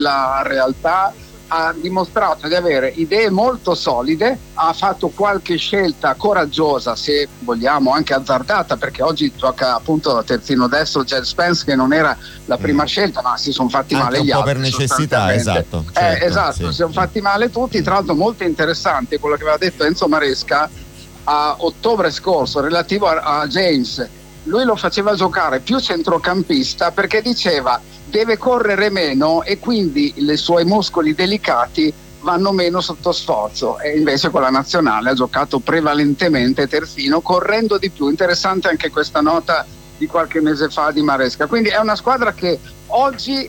la realtà, ha dimostrato di avere idee molto solide, ha fatto qualche scelta coraggiosa, se vogliamo anche azzardata, perché oggi gioca appunto a terzino destro Jed Spence, che non era la prima scelta, ma si sono fatti anche male gli altri. Un po' per necessità, esatto. Certo, esatto, si sono fatti male tutti. Tra l'altro molto interessante quello che aveva detto Enzo Maresca a ottobre scorso relativo a James. Lui lo faceva giocare più centrocampista perché diceva deve correre meno e quindi i suoi muscoli delicati vanno meno sotto sforzo, e invece con la nazionale ha giocato prevalentemente terzino, correndo di più. Interessante anche questa nota di qualche mese fa di Maresca. Quindi è una squadra che oggi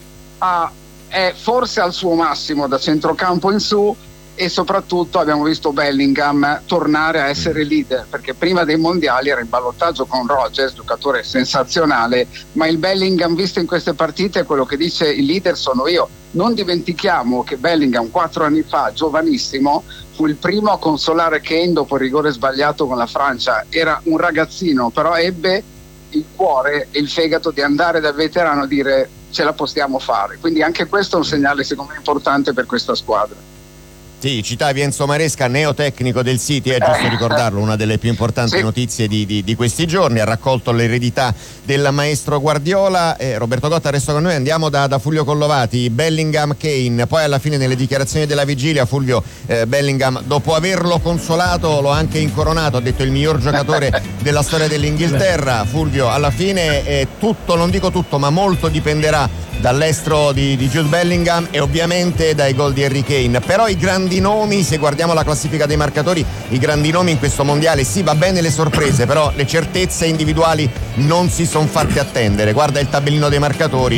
è forse al suo massimo da centrocampo in su, e soprattutto abbiamo visto Bellingham tornare a essere leader, perché prima dei mondiali era in ballottaggio con Rodgers, giocatore sensazionale, ma il Bellingham visto in queste partite è quello che dice il leader sono io. Non dimentichiamo che Bellingham 4 anni fa, giovanissimo, fu il primo a consolare Kane dopo il rigore sbagliato con la Francia. Era un ragazzino, però ebbe il cuore e il fegato di andare da veterano a dire ce la possiamo fare. Quindi anche questo è un segnale secondo me importante per questa squadra. Sì, citavi Enzo Maresca, neotecnico del City, è giusto ricordarlo, una delle più importanti notizie di questi giorni, ha raccolto l'eredità del maestro Guardiola. Roberto Gotta, resto con noi, andiamo da Fulvio Collovati. Bellingham, Kane, poi alla fine nelle dichiarazioni della vigilia Fulvio, Bellingham dopo averlo consolato lo ha anche incoronato, ha detto il miglior giocatore della storia dell'Inghilterra. Fulvio, alla fine tutto, non dico tutto, ma molto dipenderà dall'estero di Jude Bellingham e ovviamente dai gol di Harry Kane. Però i grandi nomi, se guardiamo la classifica dei marcatori, i grandi nomi in questo mondiale, sì, va bene le sorprese, però le certezze individuali non si sono fatte attendere. Guarda il tabellino dei marcatori.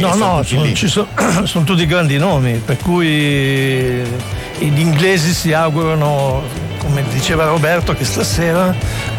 Sono tutti grandi nomi, per cui gli inglesi si augurano, come diceva Roberto, che stasera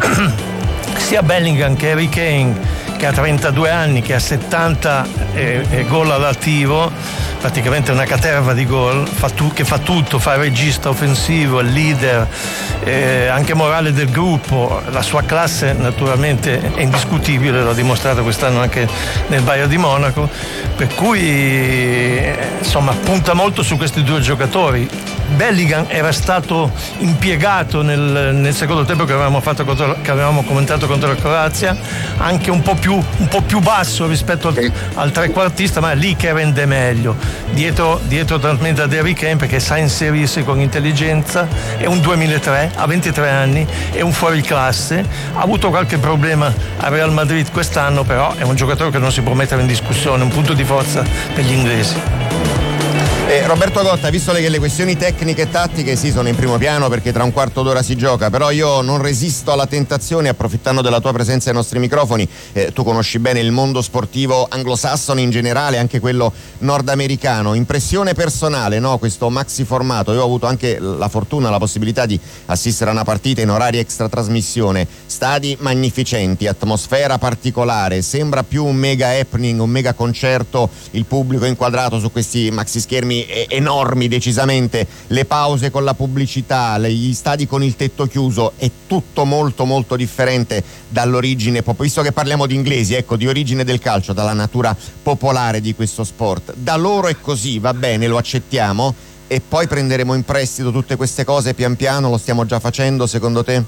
sia Bellingham che Harry Kane, che ha 32 anni, che ha 70 gol all'attivo, praticamente una caterva di gol, che fa tutto, fa il regista offensivo, il leader, anche morale del gruppo. La sua classe naturalmente è indiscutibile, l'ha dimostrato quest'anno anche nel Bayern di Monaco, per cui insomma punta molto su questi due giocatori. Bellingham era stato impiegato nel secondo tempo che avevamo commentato contro la Croazia, anche un po' più basso rispetto al trequartista, ma è lì che rende meglio, dietro talmente ad Harry Kane, perché sa inserirsi con intelligenza. È un 2003, ha 23 anni, è un fuoriclasse, ha avuto qualche problema a Real Madrid quest'anno, però è un giocatore che non si può mettere in discussione, un punto di forza per gli inglesi. Roberto Gotta, visto che le questioni tecniche e tattiche sì sono in primo piano perché tra un quarto d'ora si gioca, però io non resisto alla tentazione, approfittando della tua presenza ai nostri microfoni, tu conosci bene il mondo sportivo anglosassone in generale, anche quello nordamericano, impressione personale, no? Questo maxi formato, io ho avuto anche la fortuna, la possibilità di assistere a una partita in orario extra trasmissione, stadi magnificenti, atmosfera particolare, sembra più un mega happening, un mega concerto, il pubblico inquadrato su questi maxi schermi enormi decisamente, le pause con la pubblicità, gli stadi con il tetto chiuso, è tutto molto molto differente dall'origine, visto che parliamo di inglesi, ecco, di origine del calcio, dalla natura popolare di questo sport. Da loro è così, va bene, lo accettiamo, e poi prenderemo in prestito tutte queste cose pian piano, lo stiamo già facendo secondo te?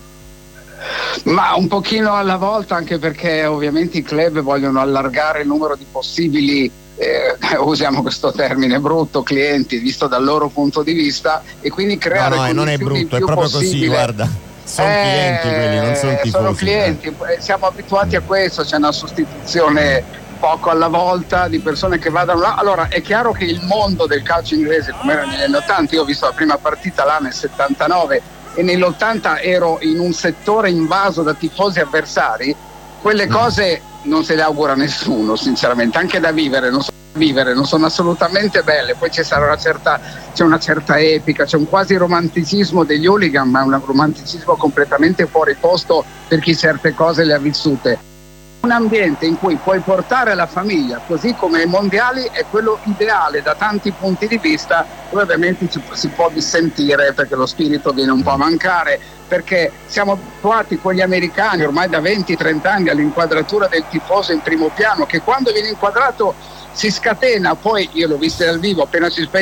Ma un pochino alla volta, anche perché ovviamente i club vogliono allargare il numero di possibili usiamo questo termine brutto, clienti, visto dal loro punto di vista, e quindi creare no, non è brutto, è proprio così, guarda, sono clienti quelli, non sono tifosi. Sono clienti, siamo abituati a questo, c'è una sostituzione poco alla volta di persone che vadano là. Allora è chiaro che il mondo del calcio inglese, come era negli anni 80, io ho visto la prima partita là nel 79 e nell'80 ero in un settore invaso da tifosi avversari, quelle cose non se le augura nessuno, sinceramente, anche da vivere non sono assolutamente belle. Poi c'è una certa epica, c'è un quasi romanticismo degli hooligan, ma un romanticismo completamente fuori posto per chi certe cose le ha vissute. Un ambiente in cui puoi portare la famiglia, così come ai mondiali, è quello ideale da tanti punti di vista, dove ovviamente si può dissentire perché lo spirito viene un po' a mancare, perché siamo abituati con gli americani ormai da 20-30 anni all'inquadratura del tifoso in primo piano, che quando viene inquadrato si scatena. Poi io l'ho visto dal vivo, appena si spegne